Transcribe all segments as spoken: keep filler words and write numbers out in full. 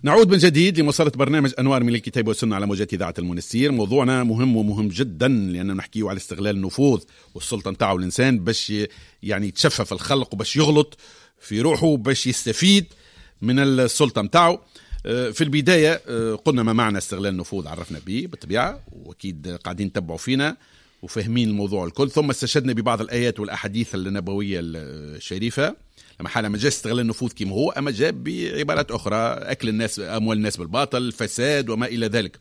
نعود من جديد لمواصلة برنامج أنوار من الكتاب والسنة على موجات إذاعة المنستير. موضوعنا مهم ومهم جدا لأننا نحكيه على استغلال النفوذ والسلطة نتاعو الإنسان باش يعني يتشفف الخلق وباش يغلط في روحه باش يستفيد من السلطة نتاعو. في البداية قلنا ما معنى استغلال النفوذ، عرفنا به بالطبيعة وأكيد قاعدين تتبعوا فينا وفاهمين الموضوع الكل. ثم استشهدنا ببعض الآيات والأحاديث النبوية الشريفة لما حالا ما جاء استغلال النفوذ كما هو، أما جاء بعبارات أخرى: أكل الناس أموال الناس بالباطل، فساد وما إلى ذلك.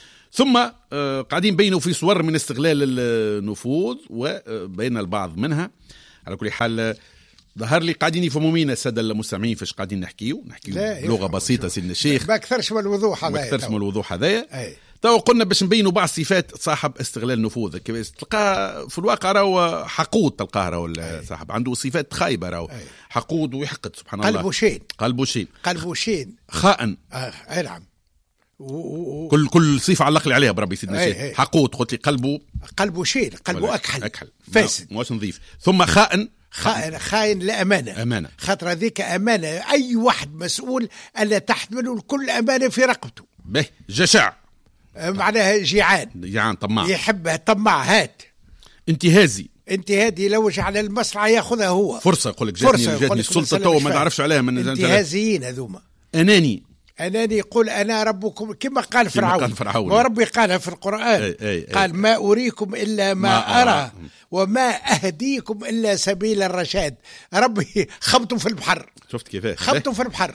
ثم قاعدين بينوا في صور من استغلال النفوذ وبين البعض منها. على كل حال ظهر لي قاعدين يفهموا منا الساده المستمعين فاش قاعدين نحكيو نحكيو بلغه بسيطه سيدنا الشيخ، ما اكثرش من الوضوح هذايا، ما اكثرش من الوضوح هذايا. تو قلنا باش نبينوا بعض صفات صاحب استغلال النفوذ. كيف تلقاه في الواقع راهو حقود، تلقاه راهو صاحب عنده صفات خايبه، راهو حقود ويحقد سبحان الله. قلبه شين، قلبه شين، قلبه شين، خائن. اه نعم. و... و... كل كل صفه علق لي عليها بربي سيدنا الشيخ. حقود قلت لي قلبه قلبه شين، قلبه اكحل اكحل فاسد، مش نظيف. ثم خائن، خائن خائن لأمانة. أمانة، خاطر هذيك أمانة، أي واحد مسؤول ألا تحمله الكل أمانة في رقبته. به جشع معناها جيعان، جيعان طماع، يحبها طماع. هات انتهازي، انتهازي يلوج على المصلحة ياخذها هو فرصة. يقول لك جاتني جاتني السلطة تو ما نعرفش عليها من انتهازيين هذوما. أناني، أناني يقول أنا ربكم كما قال فرعون, قال فرعون. وربي قالها في القرآن. أي أي قال أي. ما أريكم إلا ما, ما أرى, أرى وما أهديكم إلا سبيل الرشاد. ربي خبطوا في البحر، شفت كيف خبطوا في البحر.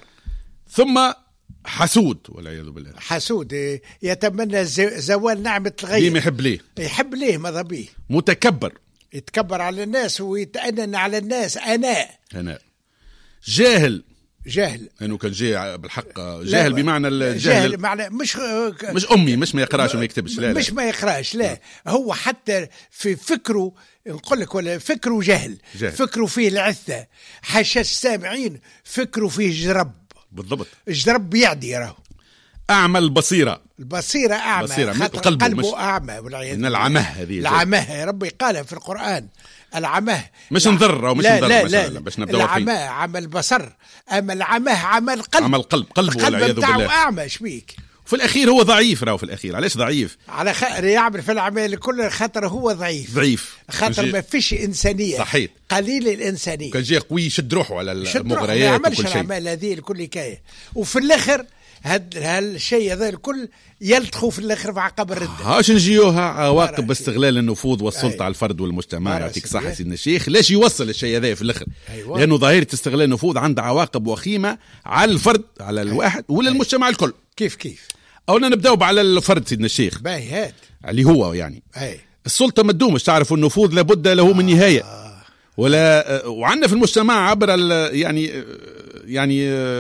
ثم حسود والعياذ بالله، حسود يتمنى زوال نعمة الغير، ليه ما يحب ليه يحب ليه ماذا بيه. متكبر، يتكبر على الناس ويتأنن على الناس. أنا أنا جاهل، جاهل لأنه كان جاي بالحق جاهل بمعنى الجاهل، جاهل معنى مش مش أمي، مش ما يقراش وما يكتبش، لا مش لا. ما يقراش لا، هو حتى في فكره نقول لك ولا فكره جاهل. جاهل، فكره فيه العثة، حاشا السامعين فكره فيه جرب. بالضبط، جرب يعدي راهو. أعمى البصيرة، البصيرة أعمى، بصيرة قلبه, قلبه أعمى والعياذ بالله. العمه هذه، العمه ربي قالها في القرآن. العمه مش نضر أو مش لا نضر لا لا لا باش نبداو العمى عمى البصر، أما العمه عمى القلب، عمى القلب، قلبه والعياذ بالله أعمى. شبيك في الأخير هو ضعيف، راهو في الأخير علاش ضعيف؟ على خاطر يعمل في الأعمال كلها، خاطر هو ضعيف ضعيف خاطر ما فيش إنسانية، صحيح، قليل الإنسانية. كان جاي قوي يشد روحه على المغريات وكل شيء، ما يعملش الأعمال هذه الكل كاية. وفي الآخر هاد هالشيء هذا الكل يلتخوا في الآخر في عقب الردة. هاش نجيوها عواقب استغلال النفوذ والسلطة أي. على الفرد والمجتمع. يعطيك صحة سيدنا الشيخ. ليش يوصل الشيء هذا في الآخر؟ أيوة. لأنه ظاهرة استغلال النفوذ عندها عواقب وخيمة على الفرد، على الواحد ولا المجتمع الكل. كيف كيف؟ أولا نبدأ على الفرد سيدنا الشيخ، باهي هاد اللي هو يعني أي. السلطة ما تدومش، تعرف النفوذ لابد له آه. من نهاية ولا. وعندنا في المجتمع عبر يعني يعني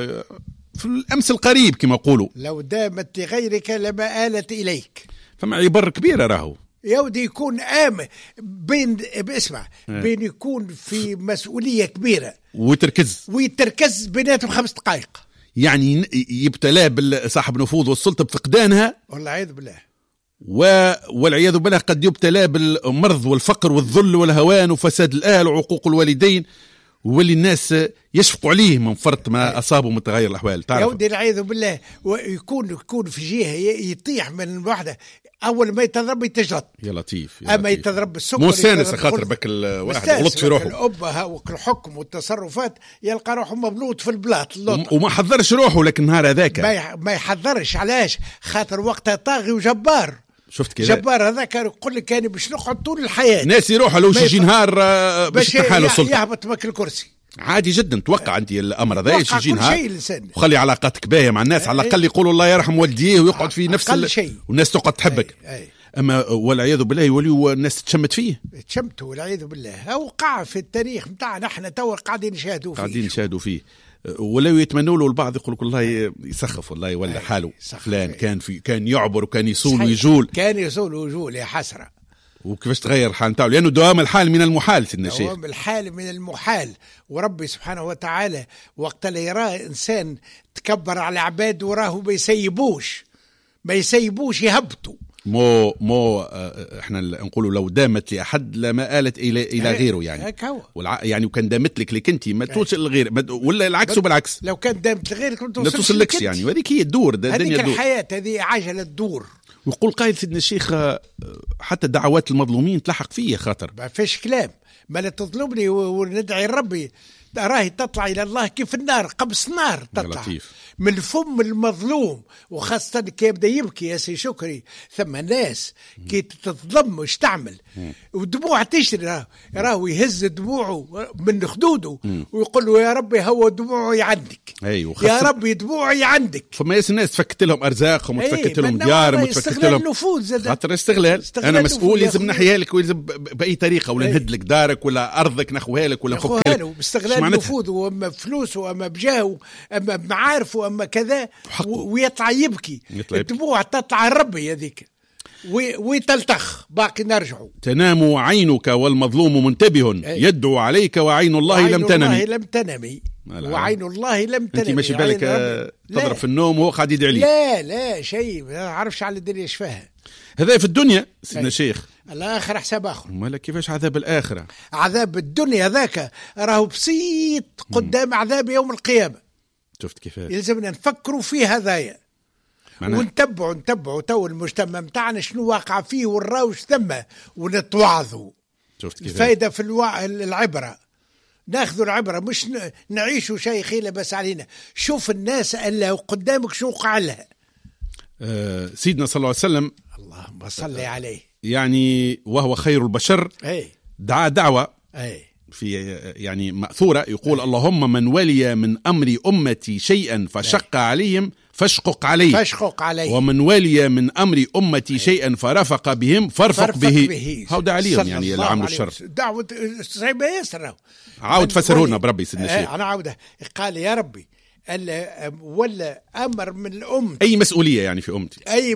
في الأمس القريب كما يقولوا، لو دامت لغيرك لما آلت إليك. فما عبر كبيرة راهو يا ودي يكون آمن بين باسمع بين يكون في مسؤولية كبيرة وتركز ويتركز بيناتهم خمس دقائق، يعني يبتلى بالصاحب نفوذ والسلطة بفقدانها والعياذ بالله، و... والعياذ بالله قد يبتلى بالمرض والفقر والذل والهوان وفساد الأهل وعقوق الوالدين، واللي الناس يشفقوا عليه من فرط ما أصابه من تغير الأحوال. تعرف يودي العياذ بالله، ويكون يكون في جهة يطيح من واحدة، أول ما يتضرب يتجلط يا لطيف، يا أما لطيف. يتضرب بالسكر مو سانس خاطر بك الواحد غلط في روحه، الأبهة والحكم والتصرفات يلقى روحه مبلوط في البلاط وما حضرش روحه. لكن نهار هذاك ما يحضرش، علاش؟ خاطر وقتها طاغي وجبار. شفت كذا جبار هذا كان يقول لك كان باش نقعد طول الحياة، ناس يروحوا لو يجي نهار باش يتنحى السلطة يهبط ماك الكرسي عادي جدا. توقع انت الامر هذا يجي نهار شيء وخلي علاقاتك باهيه مع الناس، على الاقل يقولوا الله يرحم والديه ويقعد في نفس ال... شيء. والناس تقعد تحبك. أي. أي. اما والعياذ بالله يوليوا الناس تشمت فيه، تشمتوا والعياذ بالله. وقع في التاريخ نتاعنا احنا تو قاعدين نشاهدوا فيه قاعدين نشاهدوا فيه. ولو يتمنوا له البعض يقول لك والله يسخف والله يولى حاله فلان كان في كان يعبر وكان يصول ويجول، كان يصول ويجول يا حسره. وكيفاش تغير الحال نتاعو؟ لانه دوام الحال من المحال سيدنا الشيخ، دوام الحال من المحال. وربي سبحانه وتعالى وقت اللي يراه انسان تكبر على عباد وراه ما يسيبوش ما يسيبوش يهبطوا مو مو آه، احنا نقولوا لو دامت لأحد لما آلت إلى إلى غيره يعني. والع... يعني وكان دامت لك لك أنت ما توصل للغير ولا العكس وبالعكس. لو كان دامت لغيرك ما توصلكش يعني. وهذيك هي الدور الدنيا تدور. الحياة هذه عجلة تدور. ويقول قائد سيدنا الشيخ حتى دعوات المظلومين تلحق فيه خاطر ما فيش كلام. ما لا تظلمني وندعي ربي راهي تطلع إلى الله كيف النار قبس نار تطلع لطيف. من فم المظلوم، وخاصة كي يبدأ يبكي يا سي شكري. ثم ناس كي تتظلم وش تعمل ودموع تشري، راه راهو يهز دموعه من خدوده ويقول له يا ربي هو دموعي عندك. أيوه يا ربي دموعي عندك. فما ياس الناس تفكت لهم أرزاقهم وتفكت لهم ديارهم وتفكت لهم نفوذ. خاطر استغلال. أنا مسؤول لازم نحيها لك ولازم بأي طريقة ولا نهد لك دارك ولا أرضك نخوها لك ولا نفك لك. باستغلال نفوذه وأما فلوسه وأما بجاهه أما بمعارفه أما كذا ويطلع يبكي. الدموع تطلع ربي هذيك ويتلتخ باقي نرجعوا. تنام عينك والمظلوم منتبه يدعو عليك وعين الله وعين لم تنمي. الله لم تنمي وعين الله لم تنمي. انت ماشي بالك تضرب في النوم وهو قاعد يدعي عليك. لا لا شيء ما عرفش على الدنيا ايش فيها. هذا في الدنيا سيدنا الشيخ. الآخرة حساب آخر. مالا كيفاش عذاب الآخرة؟ عذاب الدنيا ذاك راهو بسيط قدام عذاب يوم القيامة. شفت كيفاش؟ يلزمنا نفكروا فيه هذايا ونتبعوا نتبعوا تو المجتمع متاعنا شنو واقع فيه ونراوش ثم ونتوعظوا. شفت كيفاش؟ الفائدة في الوع... العبرة ناخذوا العبرة مش ن... نعيشوا شيء خيلة بس علينا. شوف الناس اللي قدامك شو وقع لها. أه سيدنا صلى الله عليه وسلم اللهم صل عليه يعني وهو خير البشر أي. دعا دعوة أي. في يعني مأثورة يقول أي. اللهم من ولي من أمر أمتي شيئا فشق أي. عليهم فاشقق عليه فاشقق عليه ومن ولي من أمر أمتي أي. شيئا فرفق بهم فارفق به, به. هذا عليهم يعني اللي عملوا الشر. دعوة صعيبة يسر. عاود فسرونا بربي سيدنا الشيخ. أنا عاودة قال يا ربي ولا أمر من الأم أي مسؤولية يعني في أمتي أي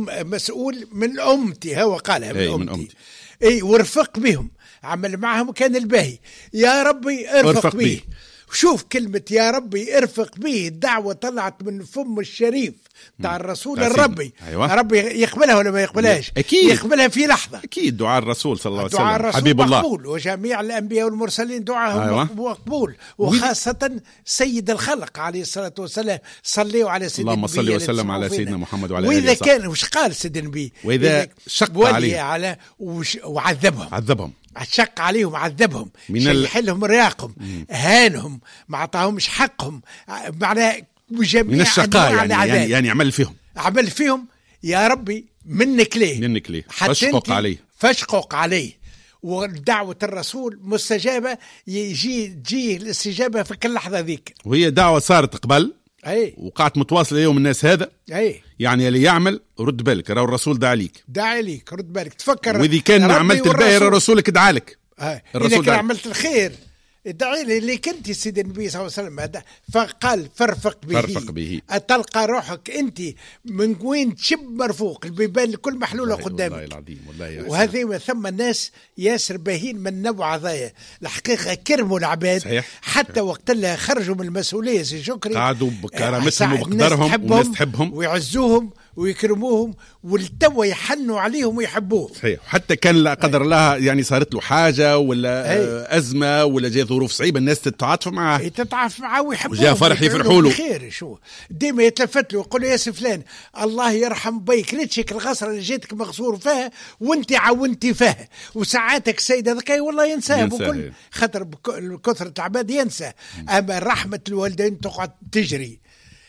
مسؤول من أمتي هو قالها من, أي أمتي. من أمتي أي ورفق بهم عمل معهم كان الباهي يا ربي ارفق, ارفق به, به. شوف كلمة يا ربي ارفق به الدعوة طلعت من فم الشريف تاع الرسول الربي. أيوة. ربي يقبلها ولا ما يقبلهاش؟ أكيد يقبلها في لحظة. أكيد دعاء الرسول صلى الله عليه وسلم دعاء الرسول حبيب الله مقبول وجميع الأنبياء والمرسلين دعاهم أيوة. مقبول وخاصة سيد الخلق عليه الصلاة والسلام صلوا على سيدنا اللهم صل وسلم على سيدنا محمد وعلى آله وإذا كان وش قال سيدنا النبي وإذا شق عليه على وش وعذبهم عذبهم شق عليهم عذبهم شيحلهم رياقهم هانهم ما عطاهمش حقهم معناه جميع من الشقاء يعني, يعني يعني عمل فيهم عمل فيهم يا ربي منك ليه منك ليه فاشقق عليه فاشقق عليه. ودعوة الرسول مستجابة يجي تجي الاستجابة في كل لحظة ذيك. وهي دعوة صارت قبل أي وقعت متواصلة اليوم الناس هذا أي يعني اللي يعمل رد بالك راهو الرسول دعا ليك دعا ليك رد بالك تفكر وإذا كان عملت الباهر رسولك دعا لك. إذا كان عملت الخير ادعي لي اللي كنت سيد النبي صلى الله عليه وسلم هذا فقال فرفق به, فرفق به. أتلقى روحك أنت من وين تشب مرفوق البيبان الكل محلولة قدامك والله العظيم والله وهذه ثم الناس ياسر باهين من نوع هذايا الحقيقة كرموا العباد صحيح. حتى وقت اللي خرجوا من المسؤولية سي شكري قعدوا بكرامتهم وبقدرهم والناس تحبهم ويعزوهم ويكرموهم والتوا يحنوا عليهم ويحبوهم. صحيح. حتى كان لا قدر الله يعني صارت له حاجة ولا أي. أزمة ولا جاء ظروف صعيبة الناس تتعاطف معه تتعاطف معه ويحبوه وجاء فرح يفرحوا له خير. شو ديما يتلفت له ويقول له يا سي فلان الله يرحم بيك ريتشك الغصرة اللي جيتك مغصور فيها وانت عاونتي فيها وساعاتك سيدة ذكي والله ينساه بكل خطر كثرة العباد ينسى. أما رحمة الوالدين تقعد تجري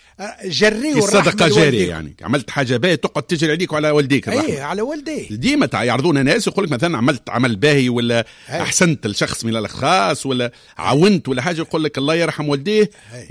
جري الصدقة جارية يعني عملت حاجة باهية تقعد تجري عليك وعلى والديك ايه على والديه ديما يعرضون ناس يقول لك مثلا عملت عمل باهي ولا هي. أحسنت لشخص من الأشخاص ولا عاونت ولا حاجة يقول لك الله يرحم والديه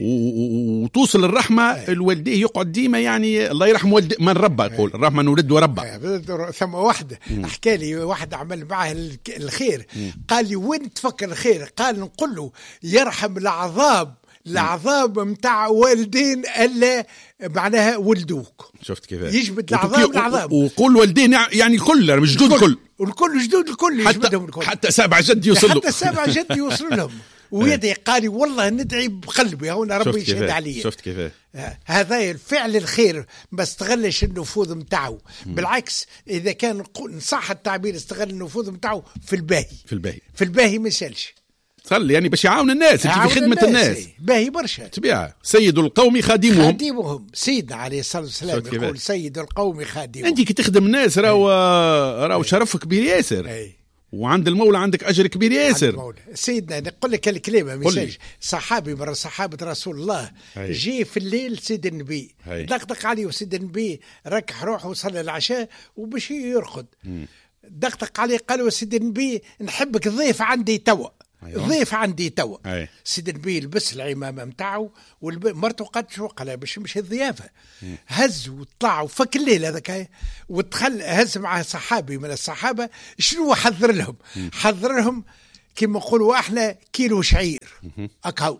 وتوصل الرحمة الوالديه يقعد ديما يعني الله يرحم والديه من ربه يقول الرحمة نولد وربه. ثم واحدة احكى لي واحد عمل معه الخير م. قال لي وين تفكر الخير قال نقول له يرحم العذاب العظام متاع والدين الا معناها ولدوك. شفت كيف يجبد العظام العظام وكل والدين يعني كل مش جدود الكل والكل جدود الكل يجبدهم الكل حتى سابع جد يوصل حتى سابع جد يوصل لهم. ويدي قالي والله ندعي بقلبي هنا ربي يشهد علي. شفت كيف هذا الفعل الخير ما استغلش النفوذ متاعه، بالعكس اذا كان صح التعبير استغل النفوذ متاعه في الباهي في الباهي في الباهي ما يسالش صلي يعني باش يعاون الناس في خدمة الناس, الناس. باهي برشا تبيع سيد القوم خادمهم خادمهم سيدنا عليه الصلاة والسلام يقول سيد القوم خادمهم. انت كي تخدم الناس راهو راهو شرف كبير ياسر أي. وعند المولى عندك اجر كبير ياسر. سيدنا نقول لك الكلمه مش صحابي من صحابه رسول الله هي. جي في الليل سيد النبي دقدق عليه وسيد النبي ركح روحه وصلى العشاء وباش يرقد دقدق عليه قال سيد النبي نحبك ضيف عندي توا. أيوة. ضيف عندي توا سيد النبي لبس العمامه نتاعو ومرته قالت شو قال باش مش الضيافه مم. هز وطلع وفك الليل هذاك ودخل هز مع صحابي من الصحابه شنو حضر لهم مم. حضر لهم كما نقولوا احنا كيلو شعير اكاو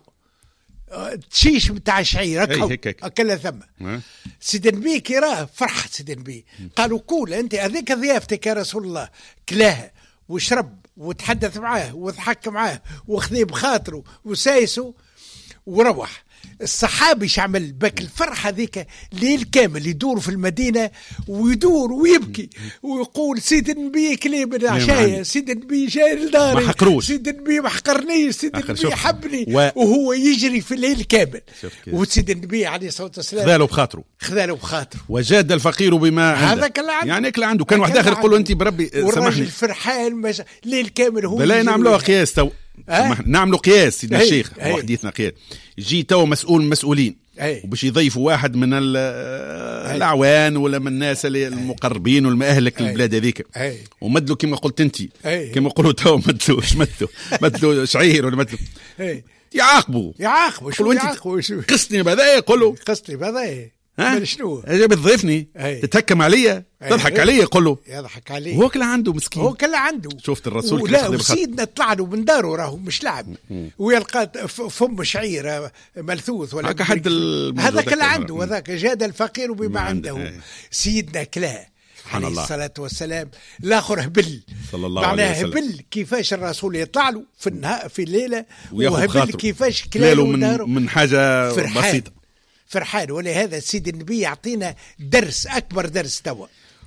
تشيش بتاع شعير اكاو اكلها ثم مم. سيد النبي كي راه فرح سيد النبي قالوا كول انت هذيك ضيافتك يا رسول الله كلاها وشرب وتحدث معاه وضحك معاه وخذيه بخاطره وسايسه وروح. الصحابي شعمل بك الفرحة ذيك ليل كامل يدور في المدينة ويدور ويبكي ويقول سيد النبي كليب العشاية سيد النبي جاي لداري ما حقروش سيد النبي ما حقرنيش سيد النبي حبني و... وهو يجري في الليل كامل وسيد النبي عليه الصلاة والسلام خذاله بخاطره خذاله بخاطره وجاد الفقير بما عنده هذاك اللي عنده يعني كل عنده كان واحد آخر يقول له أنت بربي سامحني الفرحان مش... ليل كامل هو بلا نعملوها قياس تو أه؟ نعملوا قياس سيدنا الشيخ وحديثنا قياس يجي تو مسؤول مسؤولين وباش يضيفوا واحد من الاعوان ولا من الناس المقربين والمأهلك البلاد هذيك ومدلوا كما قلت انت كما يقولوا تو مدلوا اش مدلوا مدلوا شعير ولا مدلوا يعاقبوا يعاقبوا شو يعاقبوا قصني بهذا يقولوا قصني بهذا ها شنو جاب تضيفني تتهكم عليا تضحك علي يقول له يضحك عليه هو كله عنده مسكين هو كله عنده. شفت الرسول ولا وسيدنا طلع له من داره راهو مش لعب ويلقى فم شعير ملثوث ولا حد هذا كله عنده هذاك جاد الفقير بما عنده, عنده. سيدنا كلا عليه الله. الصلاة والسلام الاخر هبل صلى الله عليه وسلم هبل كيفاش الرسول يطلع له في النهار في الليله وهبل كيفاش كلاله من, من حاجه فرحان. بسيطه فرحان. ولهذا سيد النبي يعطينا درس أكبر درس توا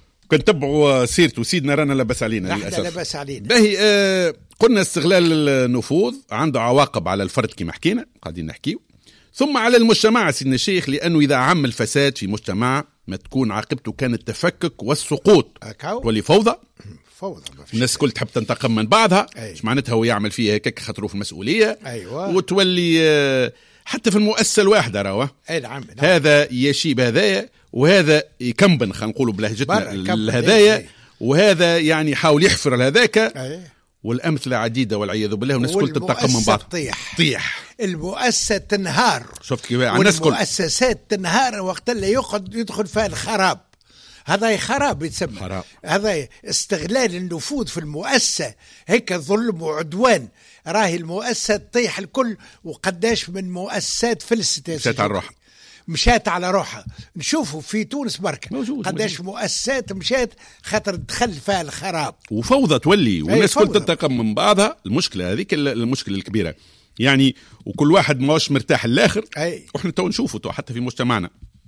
كنتبعوا سيرته سيدنا رانا لبس علينا للأسف لبس علينا باهي آه قلنا استغلال النفوذ عنده عواقب على الفرد كما حكينا قاعدين نحكيه ثم على المجتمع سيدنا الشيخ لأنه إذا عم الفساد في مجتمع ما تكون عاقبته كان التفكك والسقوط تولي فوضى فوضى الناس كل تحب تنتقم من بعضها ايش معناتها هو يعمل فيها هيك خطره في المسؤولية أيوة. وتولي آه حتى في المؤسسة الواحدة راهو نعم نعم. هذا يشيب هذايا وهذا يكمبن خلينا نقولوا بلهجتنا الهدايا وهذا يعني يحاول يحفر هذاك والأمثلة عديدة والعياذ بالله والناس كل تنتقم من بعض طيح طيح المؤسسة تنهار شفت كيف الناس كل والمؤسسات تنهار وقت اللي يقعد يدخل فيها الخراب هذا خراب يتسمى خراب. هذا استغلال النفوذ في المؤسسة هيك ظلم وعدوان راهي المؤسسة تطيح الكل وقداش من مؤسسات فلست مشات على روحها مشات على روحها نشوفوا في تونس بركة قداش مؤسسات مشات خاطر دخل فيها الخراب وفوضى تولي والناس كل تنتقم من بعضها المشكلة هذيك المشكلة الكبيرة يعني وكل واحد ماش مرتاح الآخر وإحنا تو نشوفه تو حتى في مجتمعنا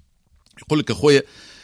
يقول لك أخويا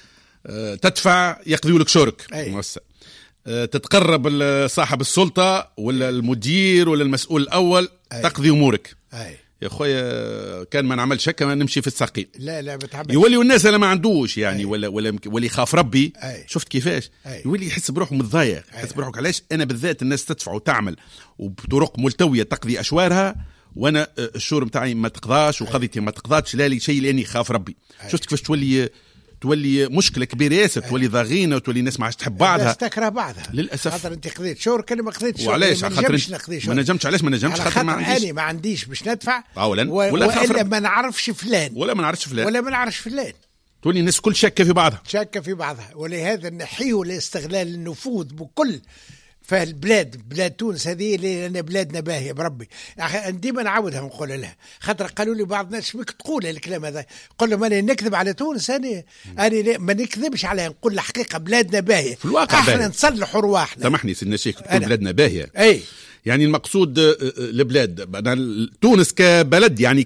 تدفع يقضيوا لك شورك مؤسسة تتقرب صاحب السلطة ولا المدير ولا المسؤول الأول أي. تقضي أمورك أي. يا خويا كان ما نعمل شك ما نمشي في الساقين لا لا بتعمل يولي والناس اللي ما عندوش يعني أي. ولا ولا ولا يخاف ربي أي. شفت كيفاش أي. يولي يحس بروحه متضايق يحس بروحه علاش أنا بالذات الناس تدفع وتعمل وبطرق ملتوية تقضي أشوارها وأنا الشور متاعي ما تقضاش وقضيتي ما تقضاتش لا لي شيء لأني خاف ربي أي. شفت كيفاش تولي تولي مشكله كبيره ياسر تولي ضاغينه وتولي الناس ما عادش تحب بعضها تكره بعضها للاسف خاطر انت قضيت شهور كان ما قضيتش وعلاش خاطر ما نجمتش علاش ما نجمش خاطر ما عنديش انا ما عنديش باش ندفع اولا و... ولا ولا ما نعرفش فلان ولا ما نعرفش فلان ولا ما نعرفش فلان تولي الناس كل شاكه في بعضها شاكه في بعضها ولهذا نحيوا لاستغلال النفوذ بكل فالبلاد بلاد تونس هذه لأن بلادنا باهية بربي. ديما نعاودها ونقول لها، خاطر قالوا لي بعض الناس بك تقول الكلام هذا، قل لهم أنا نكذب على تونس، أنا أنا ما نكذبش عليها، نقول الحقيقة بلادنا باهية في الواقع، احنا نصلحوا رواحنا. سامحني سيدنا الشيخ، تقول بلادنا باهية، أي يعني المقصود البلاد تونس كبلد، يعني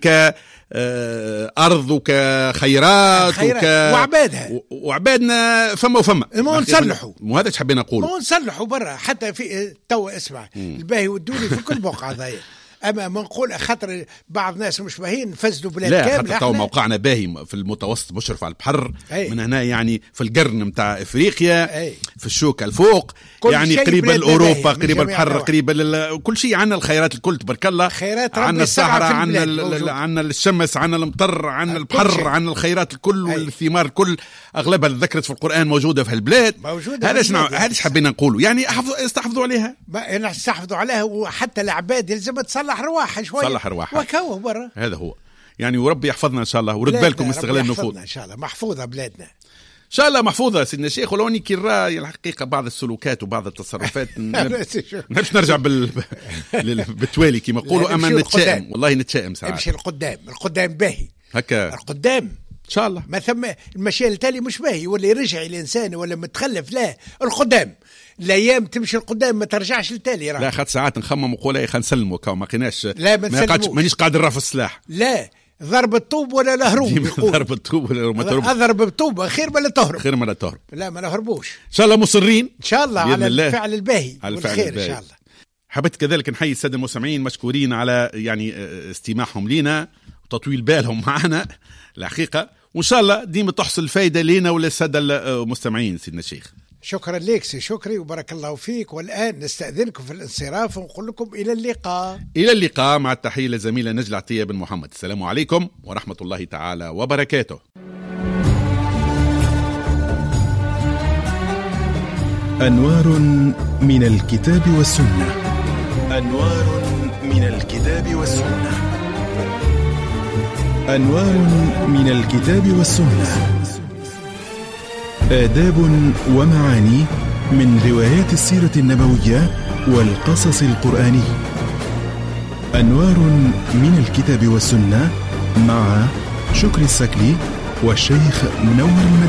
كأرض وكخيرات وك... وعبادها وعبادنا فما وفما ما نصلحوا، مو هذا حبينا نقوله، ما نصلحوا برا حتى في تو اسمع مم. الباهي والدولي في كل موقع ضايع. اما ما نقول خاطر بعض الناس مش باهين نفسدوا بلاد لا كامله. حتى تو موقعنا باهي في المتوسط مشرف على البحر، أي. من هنا يعني في القرن متاع افريقيا، أي. في الشوكه الفوق، يعني قريبه لاوروبا، قريبه البحر، قريبه لل... كل شيء عندنا الخيرات الكل تبارك الله، عندنا الصحراء، عندنا ال... عندنا الشمس، عندنا المطر، عندنا البحر، عندنا الخيرات الكل، أي. والثمار الكل اغلبها ذكرت في القران موجوده في البلاد. هذا شنو هذا حبينا نقوله، يعني احفظوا استحفظوا عليها، ما استحفظوا عليها، وحتى العباد يلزم تصلح رواحها شويه، صلح رواحها وكوه برا. هذا هو يعني، وربي يحفظنا ان شاء الله، ورد بالكم استغلال النفوذ ان شاء الله، محفوظه بلادنا ان شاء الله، محفوظه سيدنا الشيخ. ولو اني كراي الحقيقه بعض السلوكات وبعض التصرفات نبش نرجع بال... بالتوالي كما يقولوا، اما نتشائم والله، نتشائم ساعات. امشي القدام، القدام باهي هكا، القدام ان شاء الله. ما ثم المشي التالي مش باهي ولا يرجع الانسان ولا متخلف، لا القدام الايام تمشي القدام ما ترجعش للتالي. لا خد ساعات نخمم ونقول اي خلينا نسلموا، كاو ما قيناش، لا ما نسلموش، مانيش قاعد نرفع السلاح، لا ضرب الطوب ولا الهروب، ضرب الطوب ولا ما تهرب، اضرب الطوب خير ولا تهرب، خير ما لا تهرب، لا ما نهربوش ان شاء الله، مصرين ان شاء الله على الفعل الباهي والخير ان شاء الله. حبيت كذلك نحيي الساده المستمعين، مشكورين على يعني استماعهم لينا وتطويل بالهم معنا الحقيقه، وان شاء الله ديما تحصل فايده لينا وللساده المستمعين سيدنا الشيخ. شكرا لك سي شكري وبارك الله فيك. والآن نستأذنكم في الانصراف ونقول لكم إلى اللقاء. إلى اللقاء، مع التحية لزميلة نجلة عطية بن محمد. السلام عليكم ورحمة الله تعالى وبركاته. أنوار من الكتاب والسنة، أنوار من الكتاب والسنة، أنوار من الكتاب والسنة، آداب ومعاني من روايات السيرة النبوية والقصص القرآني. أنوار من الكتاب والسنة مع شكري السكلي والشيخ منور المدينة.